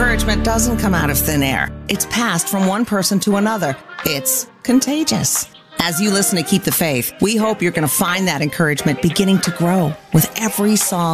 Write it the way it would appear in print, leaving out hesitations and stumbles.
encouragement doesn't come out of thin air. It's passed from one person to another. It's contagious. As you listen to Keep the Faith, we hope you're going to find that encouragement beginning to grow with every song